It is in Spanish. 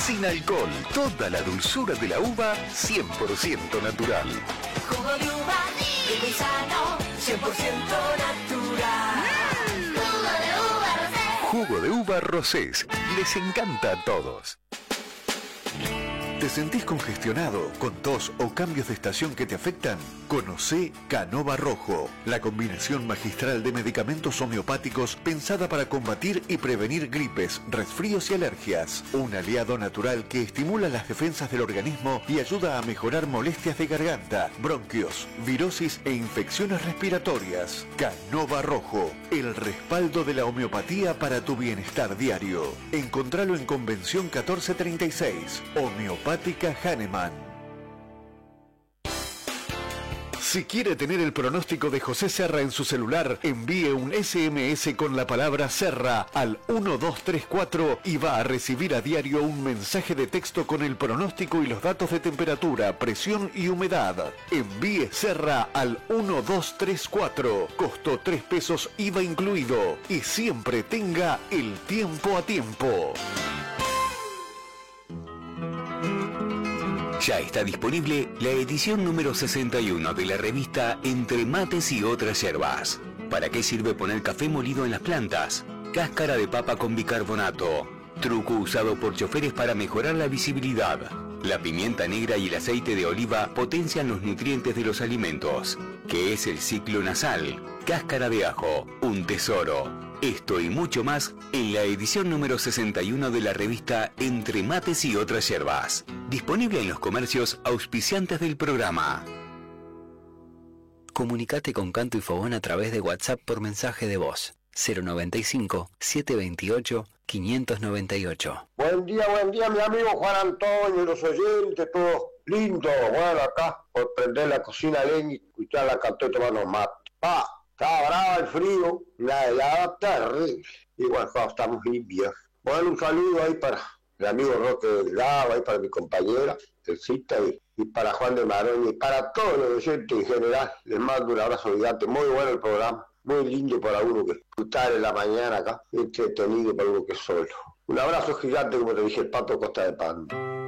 sin alcohol, toda la dulzura de la uva, 100% natural. Jugo de uva, rico y sano, 100% natural. Jugo de uva Rosés. Les encanta a todos. ¿Te sentís congestionado, con tos o cambios de estación que te afectan? Conocé Canova Rojo, la combinación magistral de medicamentos homeopáticos pensada para combatir y prevenir gripes, resfríos y alergias. Un aliado natural que estimula las defensas del organismo y ayuda a mejorar molestias de garganta, bronquios, virosis e infecciones respiratorias. Canova Rojo, el respaldo de la homeopatía para tu bienestar diario. Encontralo en Convención 1436, Homeopática Hahnemann. Si quiere tener el pronóstico de José Serra en su celular, envíe un SMS con la palabra Serra al 1234 y va a recibir a diario un mensaje de texto con el pronóstico y los datos de temperatura, presión y humedad. Envíe Serra al 1234, costo 3 pesos IVA incluido, y siempre tenga el tiempo a tiempo. Ya está disponible la edición número 61 de la revista Entre Mates y Otras Yerbas. ¿Para qué sirve poner café molido en las plantas? Cáscara de papa con bicarbonato. Truco usado por choferes para mejorar la visibilidad. La pimienta negra y el aceite de oliva potencian los nutrientes de los alimentos. ¿Qué es el ciclo nasal? Cáscara de ajo, un tesoro. Esto y mucho más en la edición número 61 de la revista Entre Mates y Otras Yerbas. Disponible en los comercios auspiciantes del programa. Comunicate con Canto y Fogón a través de WhatsApp por mensaje de voz. 095-728-598. Buen día, mi amigo Juan Antonio y los oyentes, todos lindos. Bueno, acá por prender la cocina leña y escuchar la canto y tomar los mates. Estaba brava el frío, la helada terrible. Igual estamos limpios. Bueno, un saludo ahí para el amigo Roque Delgado, ahí para mi compañera, Elcita, y para Juan de Marón, y para todos los oyentes en general. Les mando un abrazo gigante. Muy bueno el programa. Muy lindo para uno que escuchar en la mañana acá, entretenido para uno que es solo. Un abrazo gigante, como te dije, el Pato Costa de Pando.